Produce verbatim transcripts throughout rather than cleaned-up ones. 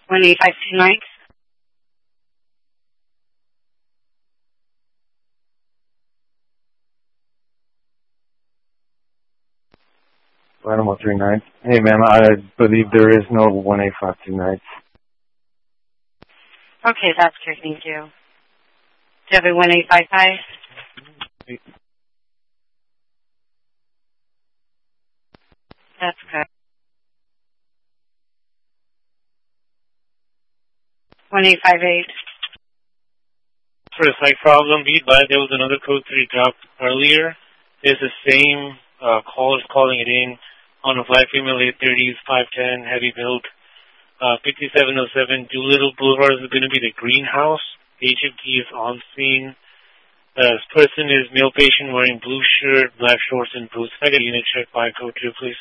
one eight five two nine. Animal three nine. Hey, ma'am, I believe there is no one eight five two nine. Okay, that's good. Thank you. Do you have a one eight five five? That's good. one eight five eight. For the site problem, be advised there was another code three dropped earlier. It's the same uh, callers calling it in on a flight female late thirties, five ten, heavy build, uh, fifty-seven oh seven Doolittle Boulevard is going to be the greenhouse. H F T is on scene. Uh, this person is male patient wearing blue shirt, black shorts, and boots. Can I get a unit check by code two, please?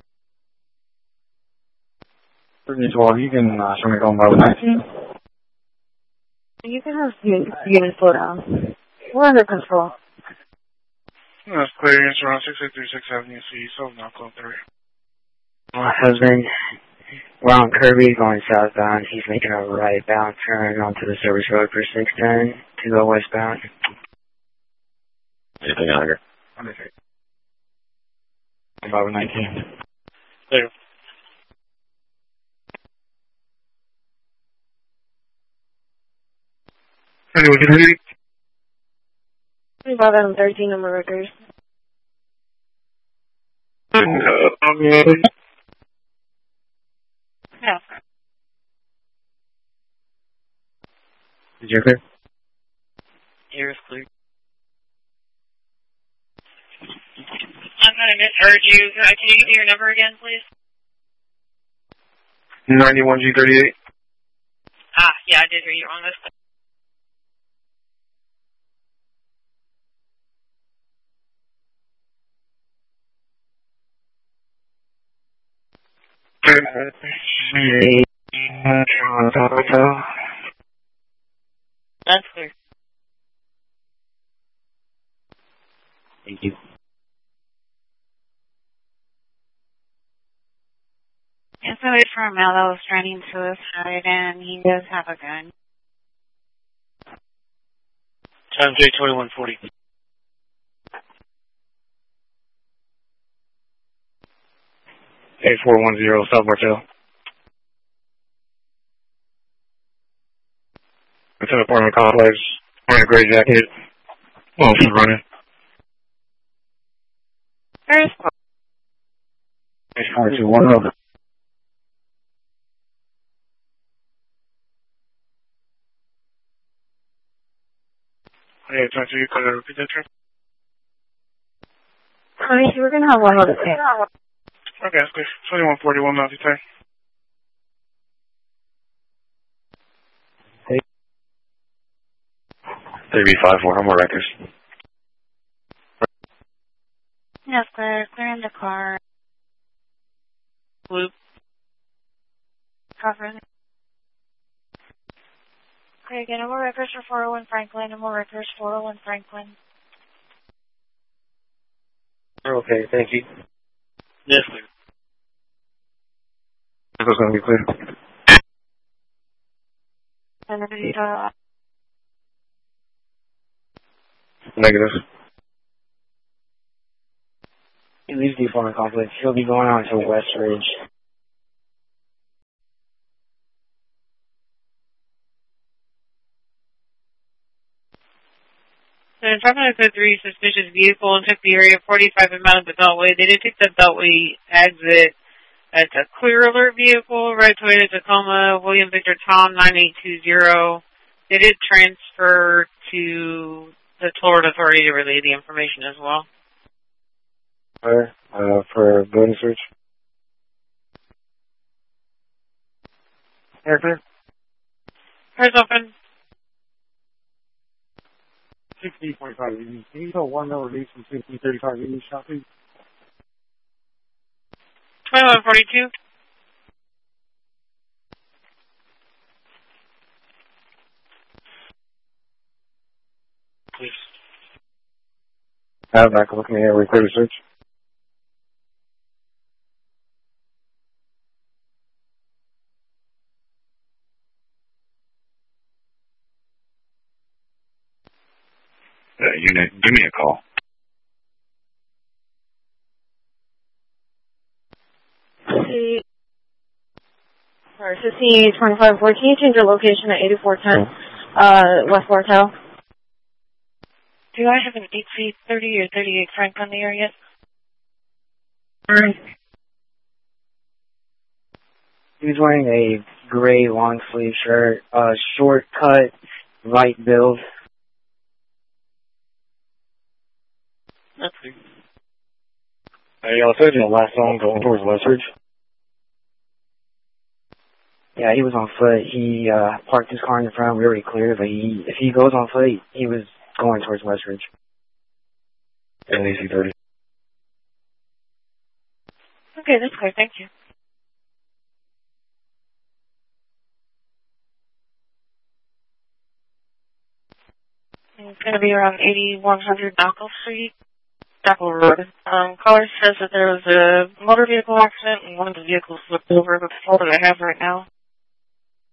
Well, you can uh, show me going by nineteen. You can have units slow down. We're under control. That's clear. It's around six eight three six Avenue C, so now call three. My husband, we're on Kirby going southbound. He's making a right bound turn onto the service road for six ten to go westbound. Anything under? Under three. About nineteen. Clear. Anyone can hear you? About on thirteen number records. No. No. Did you clear? Here is clear. I'm going to misheard you. Uh, can you give me your number again, please? ninety-one G thirty-eight. Ah, yeah, I did hear you wrong this time. That's clear. Thank you. It's a wait for a male that was running suicide, and he does have a gun. Time J twenty-one forty. eight four one zero South Martel. It's an apartment complex. Wearing a gray jacket. Well, she's running. Where's All right, two, one over. Hey, time to you. Could I repeat that, trip? Honey, we're going to have one other thing. Okay, that's clear. twenty-one forty-one Mountain Time. three B five four, no more records. Yes, clear. Clear in the car. Loop. Cover. Okay, again, no more records for four oh one Franklin. No more records for four oh one Franklin. Okay, thank you. Yes, clear. This is going to be clear. And then we uh, Negative. He leaves the apartment complex. He'll be going on to West Ridge. So in front of the three suspicious vehicle and took the area forty-five and out of the Beltway. They did take the Beltway exit. It's a clear alert vehicle, red Toyota Tacoma, William Victor Tom nine eight two zero. They did transfer to the Toll Authority to relay the information as well. Clear. Uh, for building search. Air clear. Car's open. sixty point five. Can you tell one number release from sixty thirty-five eighty shot, please? twenty-one forty-two. Please. Have back looking at we clear the search. unit, give me a call. C, sorry, C twenty-five four, can you change your location at eighty-four ten uh, West Bartow? Do I have an eight C thirty or thirty-eight Frank on the air yet? He's wearing a gray long sleeve shirt, uh, short cut, light build. That's weird. Hey, y'all said you last song going towards Westridge? Yeah, he was on foot. He uh, parked his car in the front really clear, but he, if he goes on foot, he was going towards Westridge. And E C thirty. Okay, that's clear. Thank you. It's going to be around eighty-one hundred Knuckle Street, Dapple Road. Um, caller says that there was a motor vehicle accident and one of the vehicles flipped over. That's all that I have right now.